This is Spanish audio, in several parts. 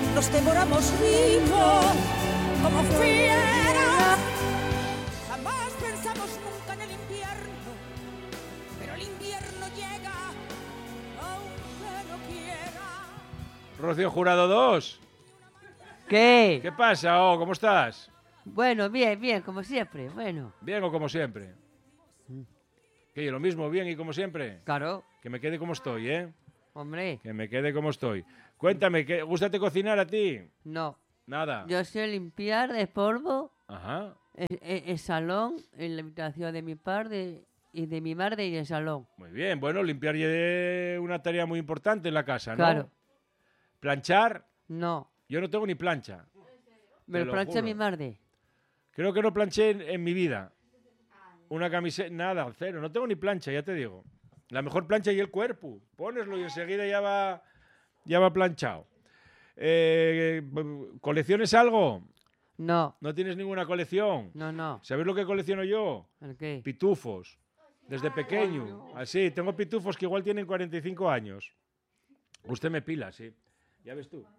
los devoramos vivos como fieras. Jamás pensamos nunca en el invierno, pero el invierno llega aunque no quiera. Rocío Jurado 2. ¿Qué? ¿Qué pasa? ¿Cómo estás? Bueno, bien, como siempre, bueno. ¿Bien o como siempre? ¿Qué, lo mismo, bien y como siempre? Claro. Que me quede como estoy, ¿eh? Hombre. Que me quede como estoy. Cuéntame, ¿gústate cocinar a ti? No. Nada. Yo sé limpiar de polvo Ajá. el salón, en la habitación de mi padre y de mi madre y el salón. Muy bien, bueno, limpiar ya es una tarea muy importante en la casa, ¿no? Claro. ¿Planchar? No. Yo no tengo ni plancha. Me lo plancha mi madre. Creo que no planché en mi vida. Una camiseta, nada, cero. No tengo ni plancha, ya te digo. La mejor plancha y el cuerpo. Póneslo y enseguida ya va planchado. ¿Colecciones algo? No. ¿No tienes ninguna colección? No. ¿Sabes lo que colecciono yo? ¿El qué? Pitufos. Desde pequeño. Así, tengo pitufos que igual tienen 45 años. Usted me pila, sí. Ya ves tú.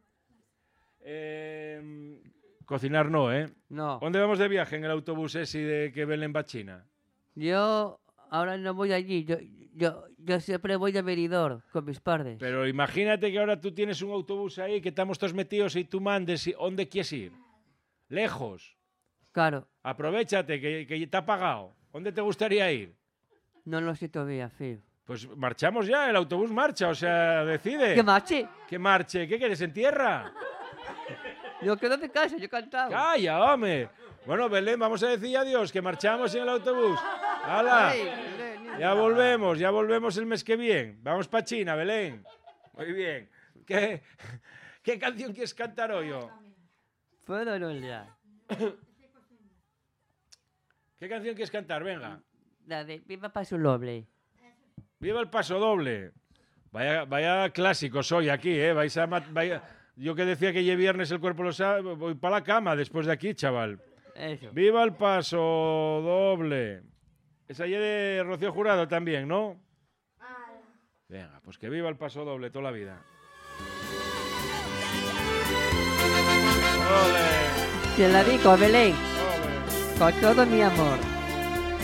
Cocinar no, ¿eh? No. ¿Dónde vamos de viaje en el autobús ese de que Belén va a China? Yo ahora no voy allí. Yo siempre voy a Benidorm con mis padres. Pero imagínate que ahora tú tienes un autobús ahí, que estamos todos metidos y tú mandes. ¿Dónde quieres ir? Lejos. Claro. Aprovechate, que está pagado. ¿Dónde te gustaría ir? No lo sé todavía, Phil. Pues marchamos ya, el autobús marcha, o sea, decide. ¿Que marche? ¿Que marche? ¿Qué quieres, en tierra? Yo quedo de casa, yo cantaba. ¡Calla, hombre! Bueno, Belén, vamos a decir adiós, que marchamos en el autobús. ¡Hala! Ya volvemos el mes que viene. Vamos para China, Belén. Muy bien. ¿Qué canción quieres cantar hoy? Puedo no ya. ¿Qué canción quieres cantar? Venga. La de Viva Paso Doble. ¡Viva el paso doble! Vaya clásicos hoy aquí, ¿eh? Yo que decía que ya viernes el cuerpo lo sabe, voy para la cama después de aquí, chaval. Eso. ¡Viva el paso doble! Esa ya de Rocío Jurado también, ¿no? Venga, pues que viva el paso doble toda la vida. ¡Ole! Te la digo, Belén. ¡Ole! Con todo mi amor.